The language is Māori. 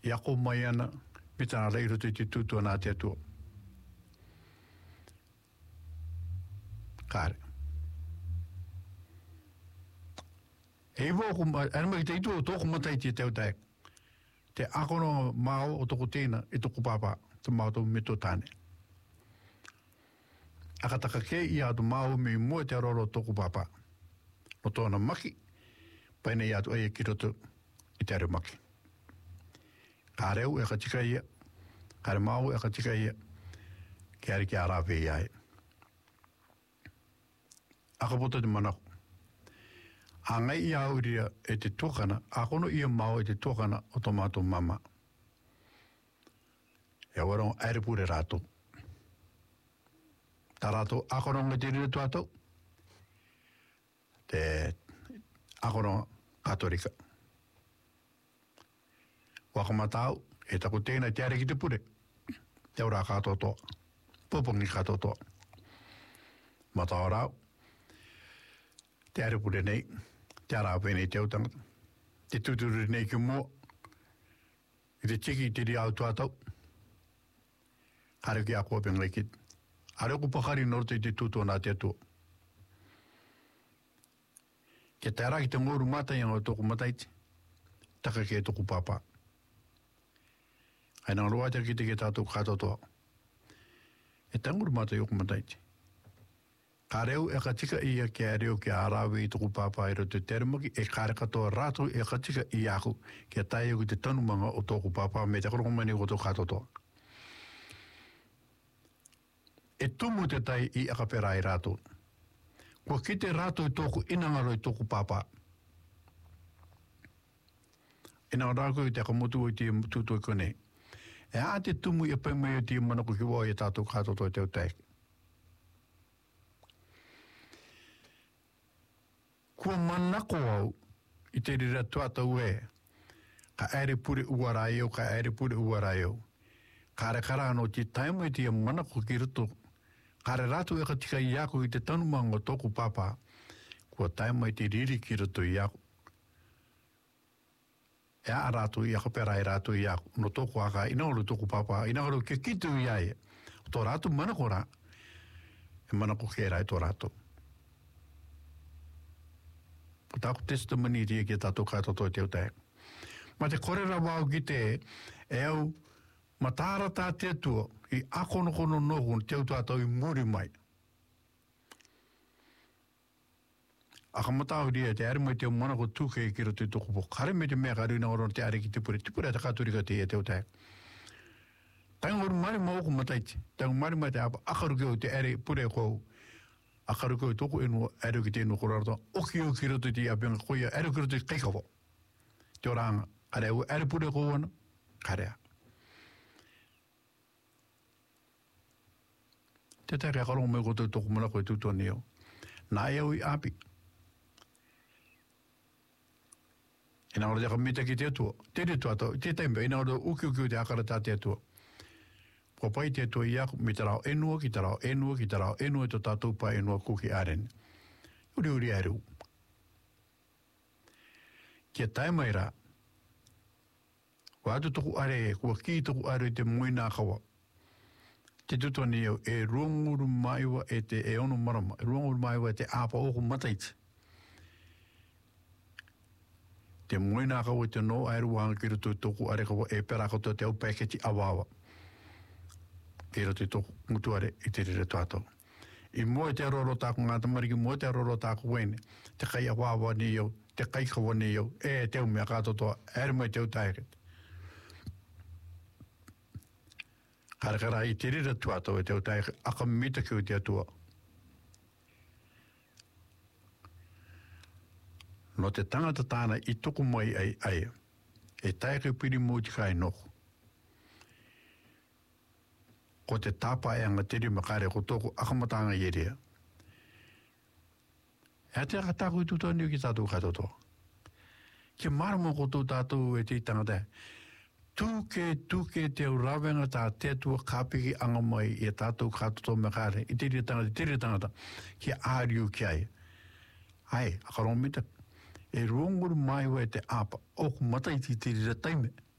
ia ko mai ana pitana reiro te tutu na te tu kare vo ko ana mai te tu to ko matai te tai te akono mau o toko tēna e toko papa te mau tō mito tāne. Akataka ke i atu mau me mua te aroro toko papa. No tōna maki, paina i atu aia ki roto i te aru maki. Ka reu e ka tika ia, ka re mau e ka tika ia, ke ari ki a rāwe i ai. Akapoto te manako. A ngai i auria e te tokana, a kono ia mau e te tokana o tomato mama. E warong airepure rato. Ta rato, a kono ngai te rire tuato, te a kono katolika. Wakamatau, e tako tēnei te are ki te pure. Te ora katotoa, popongi katotoa. Matao rau, te airepure nei, te ara pēnei te autanga, te tuturu nei ki mua, i te tiki te ri au tuatau, hare ki a kua pengai ki, hare ku pakari norte i te tutu nā te atua. Ke te ara ki te ngoru matai anga o toku mataiti, taka ke toku papa. Aina roa te ki te ke tātou katotoa. E te ngoru matai o ku mataiti. Ka reu e ka tika ia ke a reu ke a rawe i tuku papa i roto termaki e kare katoa rato e ka tika i aku ke a tae ku te tanumanga o tōku papa me te korongomani o tō katotoa. E tumu te tai i akapera i rato. Kua ki te rato i tōku inangaro i tōku papa. Inangarako i te akamotu i te tutu i kone. E a te tumu i a paimai o te manako ki wā i tātou katotoa i te utaiki. Kua manako au i te rira tuata ue, ka aere pure uaraio, ka aere pure uaraio. Ka re karano ti taimo i te manako ki ruto, ka re rato e ka tika i aku i te tanumanga o tōku papa, kua taimo i te riri ki ruto i aku. E a rato i ako pera i rato i aku, no tōku aka, inangaro tōku papa, inangaro ke kitu i ae, o tō rato manako ra, e manako ke rai tō rato. Tāku testimony ria ki tātou katoto i te utai. Ma te korera wau ki te e au matara tā te atua i akono kono nogu te utātou i muri mai. Aka matau ria te are mai te manako tūke i ki roto i toko po. Kare me te mea karuna oro te are ki te pure. Te pure te katurika te e te utai. Tangoru mari mauku mataiti. Tangoru mari mai te apa akaru keo te are pure kou. Akaru koe toko enu aero ki tēnu korarata, oki o ki roto ti apenga koia, aero ki roto ti kaikawa. Te oranga, areu, aero pure kouana, karea. Te tae kai karongo me koto toko mana koe tutua neo. Nā eo i api. Ina ora te kamita ki te atua, te tuatau, te taimba, ina ora uki te akara tā te atua. Ko pai te atua i aku, mi te rao enua, ki te rao enua, ki te rao enua, to tātou pa enua kuki aren. Uri aru. Kia taimai rā, ko atu toku are, kua ki toku are te moina kawa. Te tutoni eo, e ruanguru maiwa e te e ono marama, e ruanguru maiwa e te apa oko mataiti. Te moina kawa te no airu wanga ki rutu toku are kawa e pera koto te au paketi awawa. E roto i tōku mutuare i te rere tuatau. I mua te aroro tāku ngā tamariki, mua te aroro tāku wene, te kai a wāwa ni iau, te kai kawa ni iau, e teo mea kātotoa, ere mai teo tāiret. Karakara i te rere tuatau e teo tāiret, aka mita kiu te atua. No te tangata tāna i tuku mai ai aia, e tāiret piri mūti kai noho. Ko te tāpa e anga tiri makare ko tōku akamatanga i erea. E te akatāku i tūtoni ki tātou katotoa. Ke maramo ko tō tātou e te tangata. Tūke te urawenga tā te tua kāpiki anga mai i tātou katotoa makare. I tiri tangata. Ki āriu ki ai. Ai, akaromita. E ruonguru mai wa te apa. Oku matai ti tiri taime.